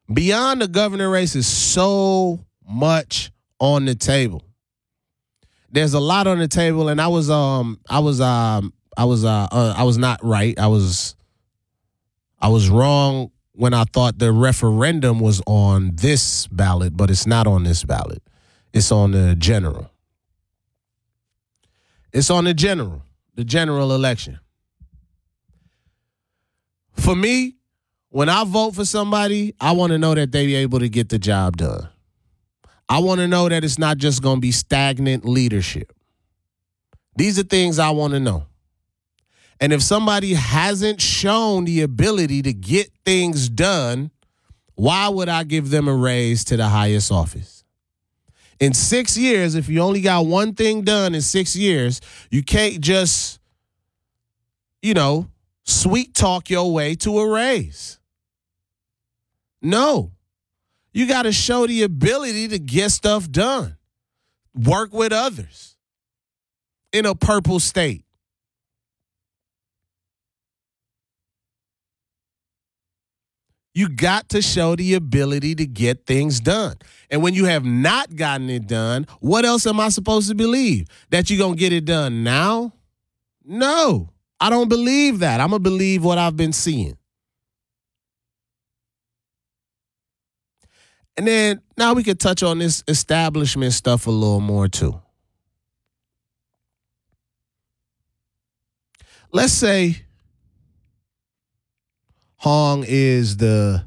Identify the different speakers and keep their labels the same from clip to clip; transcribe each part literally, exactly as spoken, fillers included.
Speaker 1: Beyond the governor race is so much on the table. There's a lot on the table, and I was um I was um I was uh, uh I was not right. I was I was wrong when I thought the referendum was on this ballot, but it's not on this ballot. It's on the general. It's on the general, the general election. For me, when I vote for somebody, I want to know that they be able to get the job done. I want to know that it's not just going to be stagnant leadership. These are things I want to know. And if somebody hasn't shown the ability to get things done, why would I give them a raise to the highest office? In six years, if you only got one thing done in six years, you can't just, you know, sweet talk your way to a raise. No. You got to show the ability to get stuff done. Work with others in a purple state. You got to show the ability to get things done. And when you have not gotten it done, what else am I supposed to believe? That you're going to get it done now? No, I don't believe that. I'm going to believe what I've been seeing. And then now we could touch on this establishment stuff a little more too. Let's say Hong is the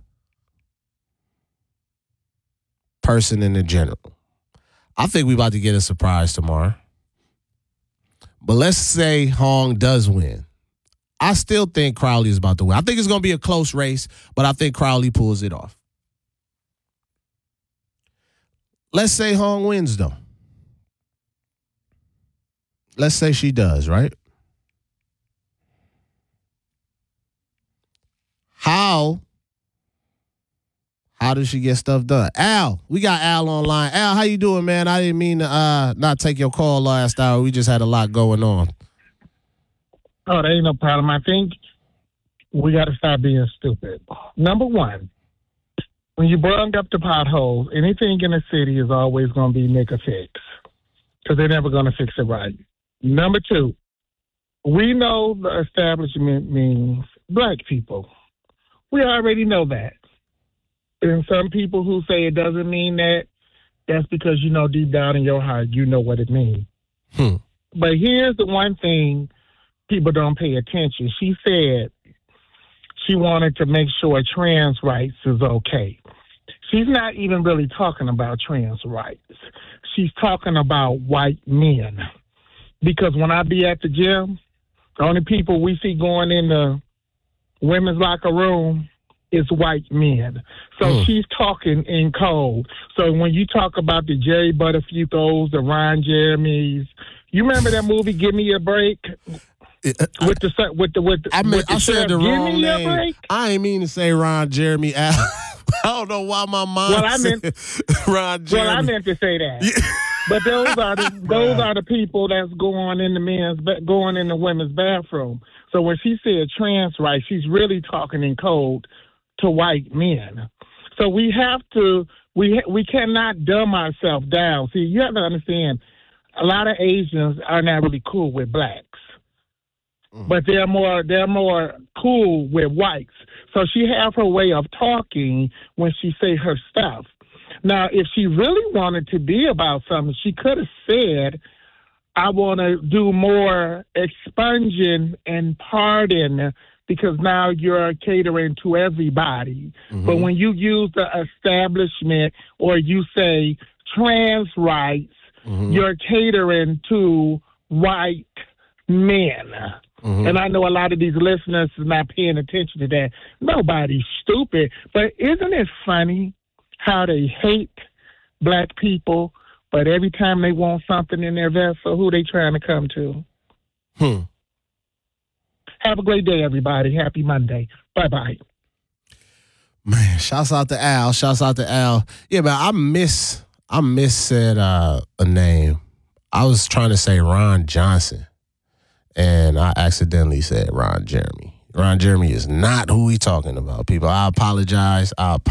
Speaker 1: person in the general. I think we're about to get a surprise tomorrow. But let's say Hong does win. I still think Crowley is about to win. I think it's going to be a close race, but I think Crowley pulls it off. Let's say Hong wins, though. Let's say she does, right? How, how does she get stuff done? Al, we got Al online. Al, how you doing, man? I didn't mean to uh, not take your call last hour. We just had a lot going on.
Speaker 2: Oh, there ain't no problem. I think we got to stop being stupid. Number one, when you bring up the potholes, anything in the city is always going to be make a fix because they're never going to fix it right. Number two, we know the establishment means black people. We already know that. And some people who say it doesn't mean that, that's because you know deep down in your heart, you know what it means.
Speaker 1: Hmm.
Speaker 2: But here's the one thing people don't pay attention. She said she wanted to make sure trans rights is okay. She's not even really talking about trans rights. She's talking about white men. Because when I be at the gym, the only people we see going in the women's locker room is white men. So mm. she's talking in code. So when you talk about the Jerry Butterfields, the Ron Jeremys, you remember that movie, Give Me a Break?
Speaker 1: It, uh,
Speaker 2: with the with the with the,
Speaker 1: I, mean,
Speaker 2: with the
Speaker 1: I said the
Speaker 2: Give
Speaker 1: wrong
Speaker 2: me
Speaker 1: name.
Speaker 2: A break?
Speaker 1: I ain't mean to say Ron Jeremy. I don't know why my mind
Speaker 2: well, I meant,
Speaker 1: Ron Jeremy.
Speaker 2: Well, I meant to say that.
Speaker 1: Yeah.
Speaker 2: But those are the those are the people that's going in the men's going in the women's bathroom. So when she said trans rights, she's really talking in code to white men. So we have to we we cannot dumb ourselves down. See, you have to understand, a lot of Asians are not really cool with blacks, mm. but they're more they're more cool with whites. So she have her way of talking when she say her stuff. Now, if she really wanted to be about something, she could have said, I want to do more expunging and pardon because now you're catering to everybody. Mm-hmm. But when you use the establishment or you say trans rights, mm-hmm. you're catering to white men. Mm-hmm. And I know a lot of these listeners is not paying attention to that. Nobody's stupid. But isn't it funny how they hate black people, but every time they want something in their vessel, who they trying to come to?
Speaker 1: Hmm.
Speaker 2: Have a great day, everybody. Happy Monday. Bye-bye.
Speaker 1: Man, shouts out to Al. Shouts out to Al. Yeah, man, I miss, I miss said uh, a name. I was trying to say Ron Johnson, and I accidentally said Ron Jeremy. Ron Jeremy is not who we talking about, people. I apologize. I apologize.